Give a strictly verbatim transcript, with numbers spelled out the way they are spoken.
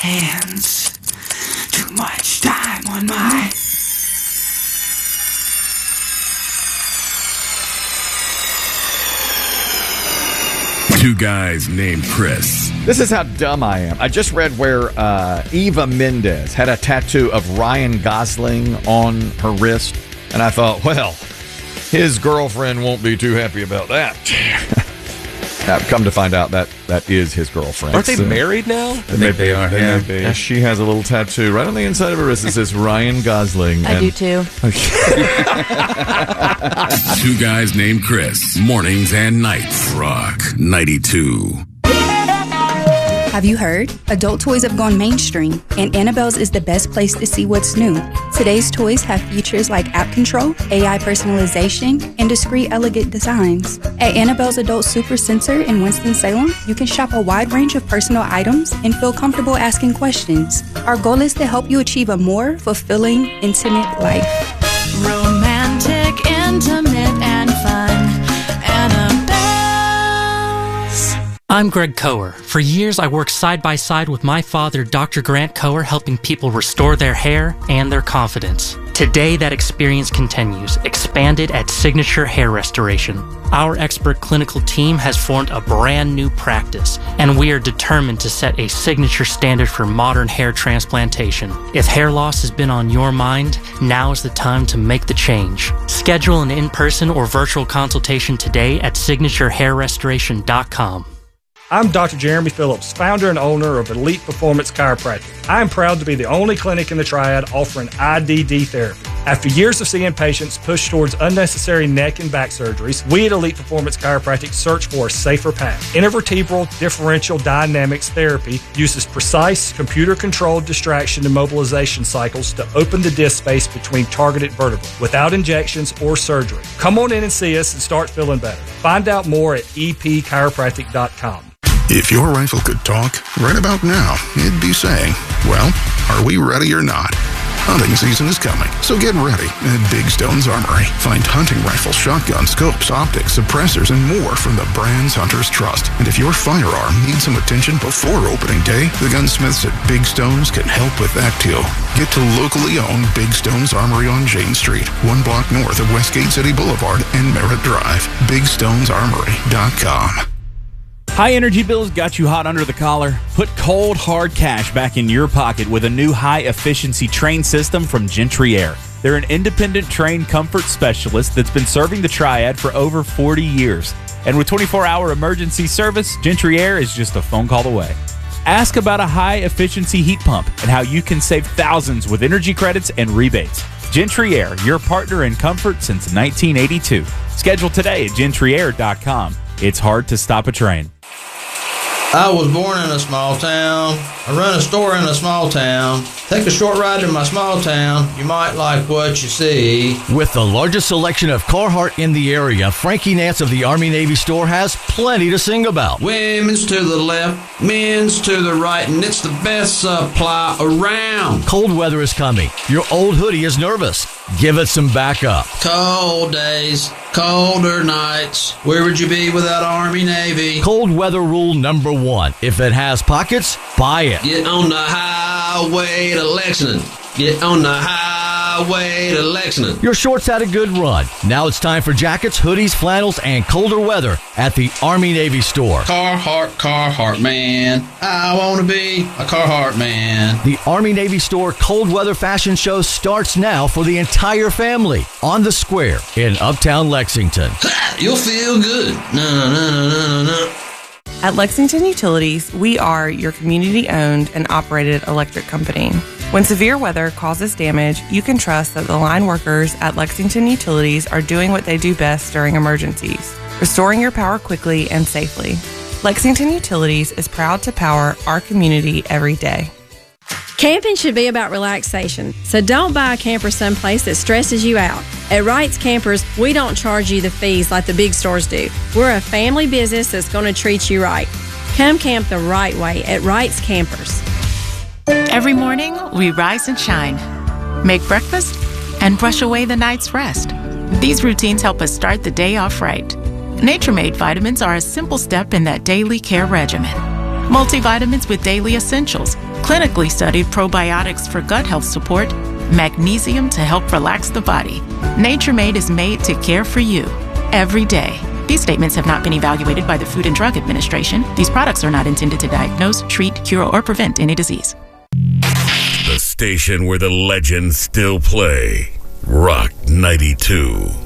hands. Too much time on my... Two guys named Chris. This is how dumb I am. I just read where uh, Eva Mendes had a tattoo of Ryan Gosling on her wrist, and I thought, well, his girlfriend won't be too happy about that. Now, come to find out that that is his girlfriend. Aren't they so, married now? I think they are. Yeah. yeah, she has a little tattoo right on the inside of her wrist that says Ryan Gosling. I and, do too. Two guys named Chris. Mornings and nights. Rock ninety-two. Have you heard? Adult toys have gone mainstream, and Annabelle's is the best place to see what's new. Today's toys have features like app control, A I personalization, and discreet, elegant designs. At Annabelle's Adult Super Center in Winston-Salem, you can shop a wide range of personal items and feel comfortable asking questions. Our goal is to help you achieve a more fulfilling, intimate life. Romantic, intimate, and fun. Annabelle's. I'm Greg Coher. For years, I worked side by side with my father, Doctor Grant Coher, helping people restore their hair and their confidence. Today, that experience continues, expanded at Signature Hair Restoration. Our expert clinical team has formed a brand new practice, and we are determined to set a signature standard for modern hair transplantation. If hair loss has been on your mind, now is the time to make the change. Schedule an in-person or virtual consultation today at signature hair restoration dot com. I'm Doctor Jeremy Phillips, founder and owner of Elite Performance Chiropractic. I am proud to be the only clinic in the Triad offering I D D therapy. After years of seeing patients push towards unnecessary neck and back surgeries, we at Elite Performance Chiropractic search for a safer path. Intervertebral differential dynamics therapy uses precise computer-controlled distraction and mobilization cycles to open the disc space between targeted vertebrae without injections or surgery. Come on in and see us and start feeling better. Find out more at e p chiropractic dot com. If your rifle could talk, right about now, it'd be saying, well, are we ready or not? Hunting season is coming, so get ready at Big Stone's Armory. Find hunting rifles, shotguns, scopes, optics, suppressors, and more from the brands hunters trust. And if your firearm needs some attention before opening day, the gunsmiths at Big Stones can help with that too. Get to locally owned Big Stone's Armory on Jane Street, one block north of Westgate City Boulevard and Merritt Drive. big stones armory dot com. High energy bills got you hot under the collar? Put cold, hard cash back in your pocket with a new high-efficiency train system from Gentry Air. They're an independent train comfort specialist that's been serving the Triad for over forty years. And with twenty-four hour emergency service, Gentry Air is just a phone call away. Ask about a high-efficiency heat pump and how you can save thousands with energy credits and rebates. Gentry Air, your partner in comfort since nineteen eighty-two. Schedule today at gentry air dot com. It's hard to stop a train. I was born in a small town. I run a store in a small town. Take a short ride to my small town. You might like what you see. With the largest selection of Carhartt in the area, Frankie Nance of the Army-Navy store has plenty to sing about. Women's to the left, men's to the right, and it's the best supply around. Cold weather is coming. Your old hoodie is nervous. Give it some backup. Cold days, colder nights. Where would you be without Army-Navy? Cold weather rule number one. If it has pockets, buy it. Get on the highway to Lexington. Get on the highway to Lexington. Your shorts had a good run. Now it's time for jackets, hoodies, flannels, and colder weather at the Army-Navy store. Carhartt, Carhartt, man. I want to be a Carhartt man. The Army-Navy store cold weather fashion show starts now for the entire family on the square in Uptown Lexington. You'll feel good. No, no, no, no, no, no. At Lexington Utilities, we are your community-owned and operated electric company. When severe weather causes damage, you can trust that the line workers at Lexington Utilities are doing what they do best during emergencies, restoring your power quickly and safely. Lexington Utilities is proud to power our community every day. Camping should be about relaxation, so don't buy a camper someplace that stresses you out. At Wright's Campers, we don't charge you the fees like the big stores do. We're a family business that's going to treat you right. Come camp the right way at Wright's Campers. Every morning, we rise and shine, make breakfast, and brush away the night's rest. These routines help us start the day off right. Nature-Made vitamins are a simple step in that daily care regimen. multivitamins with daily essentials, clinically studied probiotics for gut health support, magnesium to help relax the body. Nature Made is made to care for you every day. These statements have not been evaluated by the Food and Drug Administration. These products are not intended to diagnose, treat, cure, or prevent any disease. The station where the legends still play. Rock ninety-two.